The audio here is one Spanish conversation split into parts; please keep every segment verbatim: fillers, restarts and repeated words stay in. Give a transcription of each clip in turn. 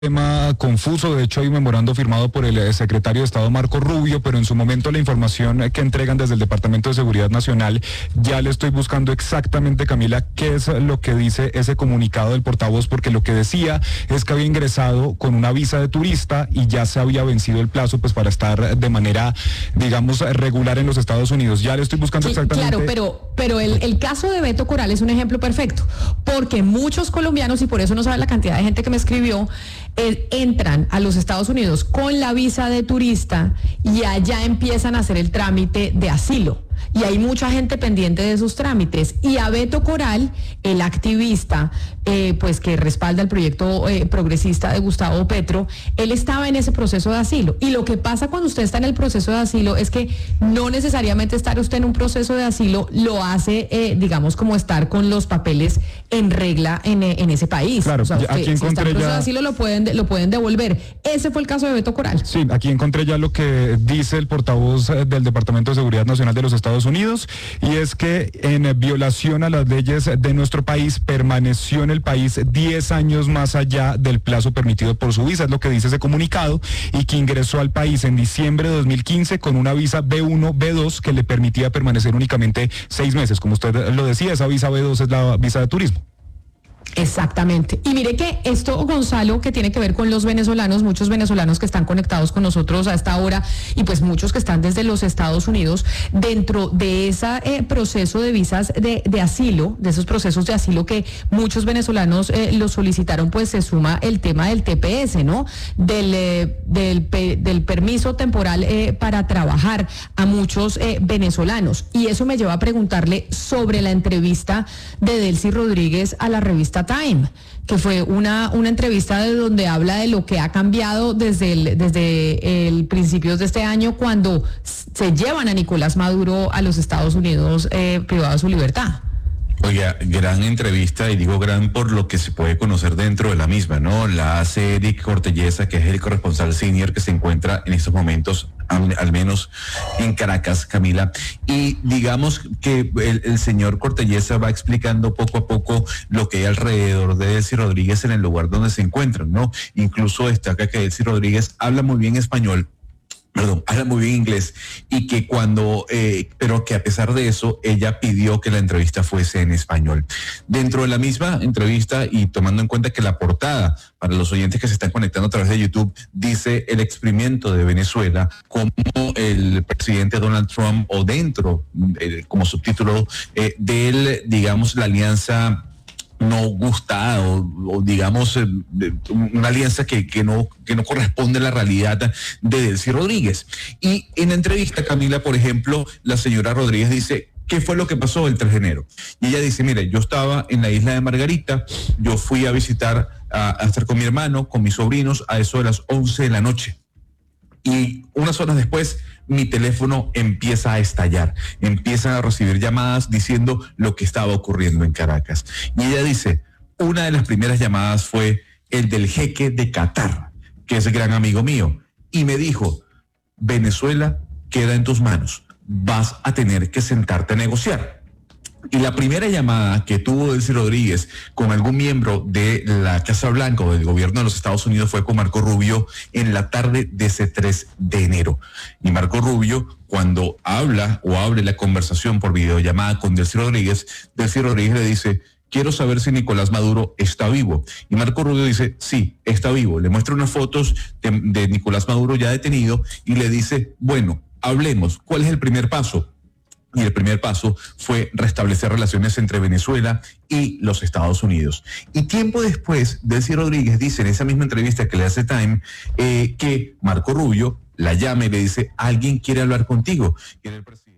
Tema confuso. De hecho hay un memorando firmado por el secretario de Estado Marco Rubio, pero en su momento la información que entregan desde el Departamento de Seguridad Nacional, ya le estoy buscando exactamente, Camila, qué es lo que dice ese comunicado del portavoz, porque lo que decía es que había ingresado con una visa de turista y ya se había vencido el plazo pues para estar de manera, digamos, regular en los Estados Unidos. Ya le estoy buscando sí, exactamente. Claro, pero, pero el, el caso de Beto Coral es un ejemplo perfecto, porque muchos colombianos, y por eso no sabe la cantidad de gente que me escribió, Eh, entran a los Estados Unidos con la visa de turista y allá empiezan a hacer el trámite de asilo. Y hay mucha gente pendiente de esos trámites. Y a Beto Coral, el activista, eh, pues que respalda el proyecto eh, progresista de Gustavo Petro, él estaba en ese proceso de asilo. Y lo que pasa cuando usted está en el proceso de asilo es que no necesariamente estar usted en un proceso de asilo lo hace, eh, digamos, como estar con los papeles en regla en, en ese país. Claro, o sea, usted, aquí si está en proceso ya... de asilo lo pueden, lo pueden devolver. Ese fue el caso de Beto Coral. Sí, aquí encontré ya lo que dice el portavoz del Departamento de Seguridad Nacional de los Estados Unidos, y es que en violación a las leyes de nuestro país permaneció en el país diez años más allá del plazo permitido por su visa, es lo que dice ese comunicado, y que ingresó al país en diciembre de dos mil quince con una visa B uno, B dos que le permitía permanecer únicamente seis meses. Como usted lo decía, esa visa B dos es la visa de turismo. Exactamente. Y mire que esto, Gonzalo, que tiene que ver con los venezolanos, muchos venezolanos que están conectados con nosotros a esta hora y pues muchos que están desde los Estados Unidos, dentro de ese eh, proceso de visas de, de asilo, de esos procesos de asilo que muchos venezolanos eh, los solicitaron, pues se suma el tema del T P S, ¿no? Del, eh, del, pe, del permiso temporal eh, para trabajar a muchos eh, venezolanos. Y eso me lleva a preguntarle sobre la entrevista de Delcy Rodríguez a la revista Time, que fue una, una entrevista de donde habla de lo que ha cambiado desde el, desde el principios de este año, cuando se llevan a Nicolás Maduro a los Estados Unidos eh, privado de su libertad. Oiga, gran entrevista, y digo gran por lo que se puede conocer dentro de la misma, ¿no? La hace Eric Cortelleza, que es el corresponsal senior que se encuentra en estos momentos, al, al menos en Caracas, Camila. Y digamos que el, el señor Cortelleza va explicando poco a poco lo que hay alrededor de Delcy Rodríguez en el lugar donde se encuentran, ¿no? Incluso destaca que Delcy Rodríguez habla muy bien español, perdón, habla muy bien inglés, y que cuando, eh, pero que a pesar de eso, ella pidió que la entrevista fuese en español. Dentro de la misma entrevista, y tomando en cuenta que la portada, para los oyentes que se están conectando a través de YouTube, dice el experimento de Venezuela, como el presidente Donald Trump, o dentro, eh, como subtítulo, eh, de, digamos, la alianza no gusta o, o digamos eh, una alianza que, que no que no corresponde a la realidad de Delcy Rodríguez. Y en la entrevista, Camila, por ejemplo, la señora Rodríguez dice: ¿qué fue lo que pasó el tres de enero? Y ella dice: mire, yo estaba en la isla de Margarita, yo fui a visitar, a, a estar con mi hermano, con mis sobrinos, a eso de las once de la noche. Y unas horas después, mi teléfono empieza a estallar, empiezan a recibir llamadas diciendo lo que estaba ocurriendo en Caracas. Y ella dice, una de las primeras llamadas fue el del jeque de Qatar, que es gran amigo mío, y me dijo: Venezuela queda en tus manos, vas a tener que sentarte a negociar. Y la primera llamada que tuvo Delcy Rodríguez con algún miembro de la Casa Blanca o del gobierno de los Estados Unidos fue con Marco Rubio en la tarde de ese tres de enero. Y Marco Rubio, cuando habla o abre la conversación por videollamada con Delcy Rodríguez, Delcy Rodríguez le dice: quiero saber si Nicolás Maduro está vivo. Y Marco Rubio dice: sí, está vivo. Le muestra unas fotos de, de Nicolás Maduro ya detenido y le dice: bueno, hablemos, ¿cuál es el primer paso? Y el primer paso fue restablecer relaciones entre Venezuela y los Estados Unidos. Y tiempo después, Delcy Rodríguez dice en esa misma entrevista que le hace Time, eh, que Marco Rubio la llama y le dice: alguien quiere hablar contigo. Y era el presidente.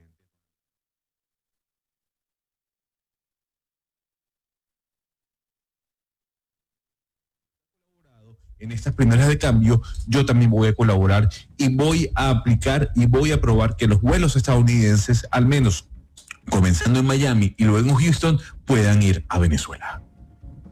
En estas primeras de cambio, yo también voy a colaborar y voy a aplicar y voy a probar que los vuelos estadounidenses, al menos comenzando en Miami y luego en Houston, puedan ir a Venezuela.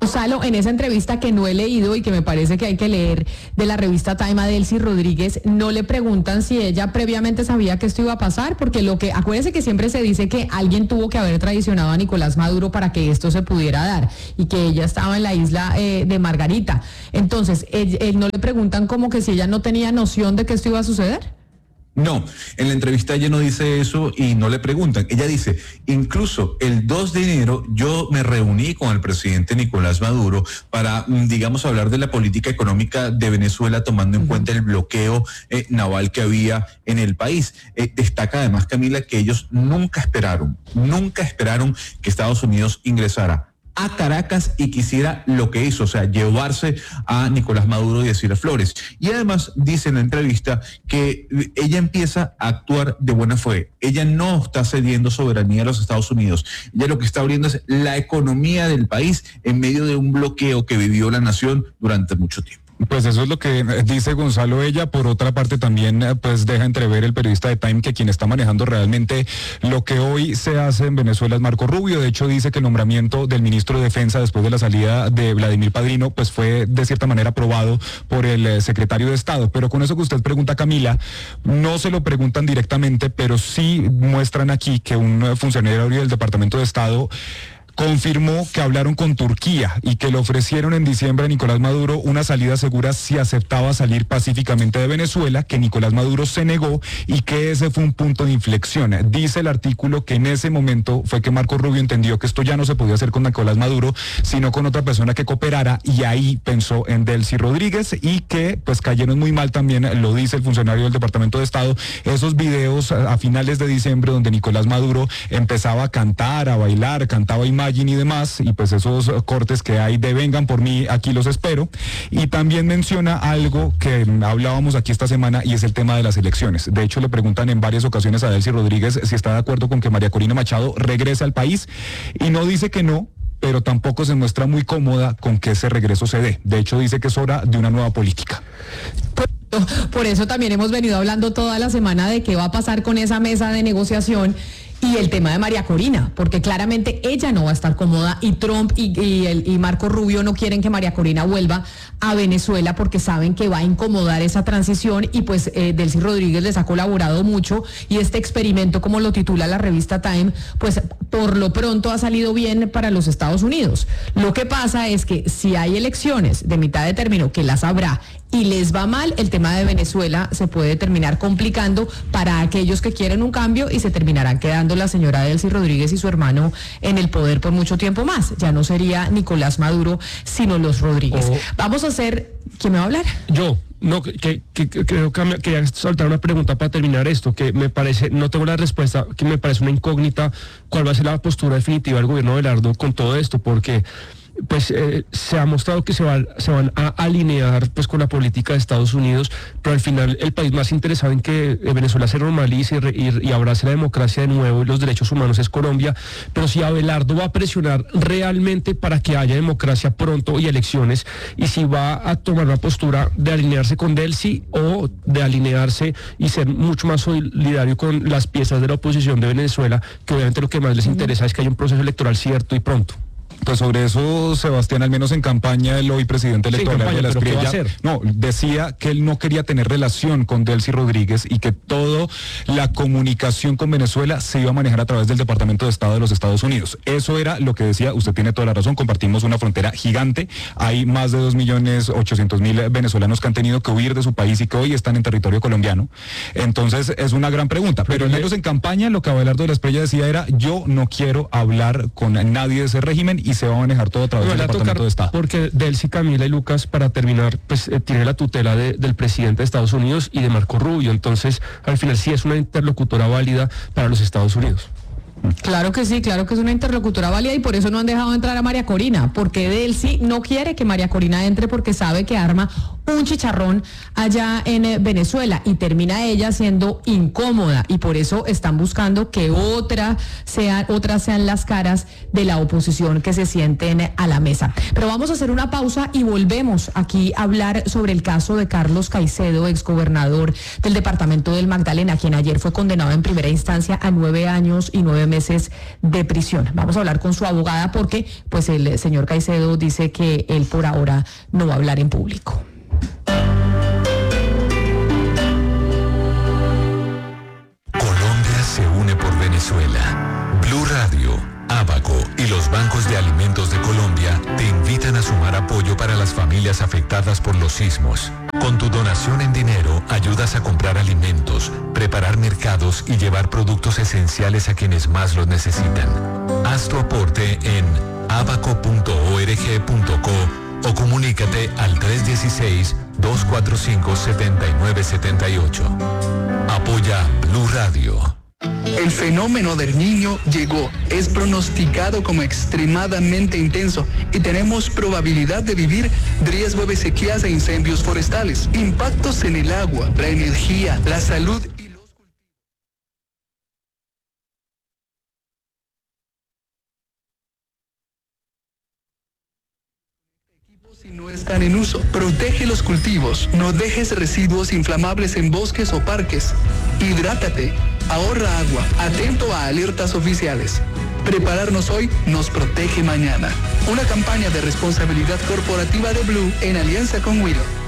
Gonzalo, en esa entrevista que no he leído y que me parece que hay que leer de la revista Time a Delcy Rodríguez, no le preguntan si ella previamente sabía que esto iba a pasar, porque lo que, acuérdese que siempre se dice que alguien tuvo que haber traicionado a Nicolás Maduro para que esto se pudiera dar y que ella estaba en la isla eh, de Margarita. Entonces, él, él no le preguntan como que si ella no tenía noción de que esto iba a suceder. No, en la entrevista ella no dice eso y no le preguntan. Ella dice, incluso el dos de enero yo me reuní con el presidente Nicolás Maduro para, digamos, hablar de la política económica de Venezuela, tomando en uh-huh. cuenta el bloqueo eh, naval que había en el país. Eh, destaca además, Camila, que ellos nunca esperaron, nunca esperaron que Estados Unidos ingresara a Caracas y quisiera lo que hizo, o sea, llevarse a Nicolás Maduro y decirle flores. Y además dice en la entrevista que ella empieza a actuar de buena fe. Ella no está cediendo soberanía a los Estados Unidos. Ella lo que está abriendo es la economía del país en medio de un bloqueo que vivió la nación durante mucho tiempo. Pues eso es lo que dice Gonzalo ella. Por otra parte también pues deja entrever el periodista de Time que quien está manejando realmente lo que hoy se hace en Venezuela es Marco Rubio. De hecho dice que el nombramiento del ministro de Defensa después de la salida de Vladimir Padrino pues fue de cierta manera aprobado por el secretario de Estado. Pero con eso que usted pregunta, Camila, no se lo preguntan directamente, pero sí muestran aquí que un funcionario del Departamento de Estado confirmó que hablaron con Turquía y que le ofrecieron en diciembre a Nicolás Maduro una salida segura si aceptaba salir pacíficamente de Venezuela, que Nicolás Maduro se negó y que ese fue un punto de inflexión. Dice el artículo que en ese momento fue que Marco Rubio entendió que esto ya no se podía hacer con Nicolás Maduro, sino con otra persona que cooperara, y ahí pensó en Delcy Rodríguez, y que pues cayeron muy mal también, lo dice el funcionario del Departamento de Estado, esos videos a finales de diciembre donde Nicolás Maduro empezaba a cantar, a bailar, cantaba Imagine y demás, y pues esos cortes que hay de vengan por mí, aquí los espero. Y también menciona algo que hablábamos aquí esta semana y es el tema de las elecciones. De hecho le preguntan en varias ocasiones a Delcy Rodríguez si está de acuerdo con que María Corina Machado regrese al país y no dice que no, pero tampoco se muestra muy cómoda con que ese regreso se dé. De hecho dice que es hora de una nueva política. Por eso también hemos venido hablando toda la semana de qué va a pasar con esa mesa de negociación y el tema de María Corina, porque claramente ella no va a estar cómoda y Trump y, y, el, y Marco Rubio no quieren que María Corina vuelva a Venezuela porque saben que va a incomodar esa transición, y pues eh, Delcy Rodríguez les ha colaborado mucho, y este experimento, como lo titula la revista Time, pues por lo pronto ha salido bien para los Estados Unidos. Lo que pasa es que si hay elecciones de mitad de término, que las habrá, y les va mal, el tema de Venezuela se puede terminar complicando para aquellos que quieren un cambio y se terminarán quedando la señora Delcy Rodríguez y su hermano en el poder por mucho tiempo más. Ya no sería Nicolás Maduro, sino los Rodríguez. Oh. Vamos a hacer... ¿Quién me va a hablar? Yo. No, que, que, que creo que quería soltar una pregunta para terminar esto, que me parece, no tengo la respuesta, que me parece una incógnita, cuál va a ser la postura definitiva del gobierno de Belardo con todo esto, porque pues eh, se ha mostrado que se, va, se van a alinear pues con la política de Estados Unidos, pero al final el país más interesado en que Venezuela se normalice y, y, y abrace la democracia de nuevo y los derechos humanos es Colombia. Pero si Abelardo va a presionar realmente para que haya democracia pronto y elecciones, y si va a tomar una postura de alinearse con Delcy o de alinearse y ser mucho más solidario con las piezas de la oposición de Venezuela, que obviamente lo que más les interesa es que haya un proceso electoral cierto y pronto. Pues sobre eso, Sebastián, al menos en campaña, el hoy presidente electoral sí, campaña, de la Espriella, no, decía que él no quería tener relación con Delcy Rodríguez y que toda la comunicación con Venezuela se iba a manejar a través del Departamento de Estado de los Estados Unidos. Eso era lo que decía. Usted tiene toda la razón, compartimos una frontera gigante, hay más de dos millones ochocientos mil venezolanos que han tenido que huir de su país y que hoy están en territorio colombiano. Entonces es una gran pregunta, pero al menos en campaña lo que Abelardo de la Espriella decía era: yo no quiero hablar con nadie de ese régimen y se va a manejar todo a través del Departamento de Estado. Porque Delcy, Camila y Lucas, para terminar, pues eh, tiene la tutela de, del presidente de Estados Unidos y de Marco Rubio, entonces al final sí es una interlocutora válida para los Estados Unidos. Claro que sí, claro que es una interlocutora válida, y por eso no han dejado entrar a María Corina, porque Delcy no quiere que María Corina entre porque sabe que arma un chicharrón allá en Venezuela y termina ella siendo incómoda, y por eso están buscando que otra sea, otras sean las caras de la oposición que se sienten a la mesa. Pero vamos a hacer una pausa y volvemos aquí a hablar sobre el caso de Carlos Caicedo, exgobernador del departamento del Magdalena, quien ayer fue condenado en primera instancia a nueve años y nueve meses meses de prisión. Vamos a hablar con su abogada porque pues el señor Caicedo dice que él por ahora no va a hablar en público. Colombia se une por Venezuela. Blue Radio, Abaco y los bancos de alimentos de Colombia te invitan a sumar apoyo para las familias afectadas por los sismos. Con tu donación en dinero ayudas a comprar alimentos, preparar mercados y llevar productos esenciales a quienes más los necesitan. Haz tu aporte en abaco punto org punto co o comunícate al tres uno seis, dos cuatro cinco, siete nueve siete ocho. Apoya Blue Radio. El fenómeno del Niño llegó, es pronosticado como extremadamente intenso y tenemos probabilidad de vivir riesgo de sequías e incendios forestales, impactos en el agua, la energía, la salud y los cultivos si no están en uso. Protege los cultivos, no dejes residuos inflamables en bosques o parques. Hidrátate. Ahorra agua, atento a alertas oficiales. Prepararnos hoy nos protege mañana. Una campaña de responsabilidad corporativa de Blue en alianza con Willow.